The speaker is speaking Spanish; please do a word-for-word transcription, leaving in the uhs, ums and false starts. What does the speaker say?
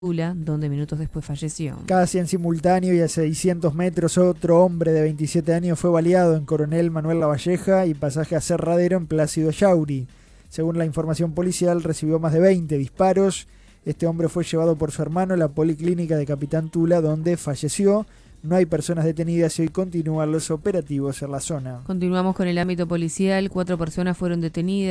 Tula, donde minutos después falleció. Casi en simultáneo y a seiscientos metros, otro hombre de veintisiete años fue baleado en Coronel Manuel Lavalleja y pasaje Aserradero en Plácido Yauri. Según la información policial, recibió más de veinte disparos. Este hombre fue llevado por su hermano a la policlínica de Capitán Tula, donde falleció. No hay personas detenidas y hoy continúan los operativos en la zona. Continuamos con el ámbito policial. Cuatro personas fueron detenidas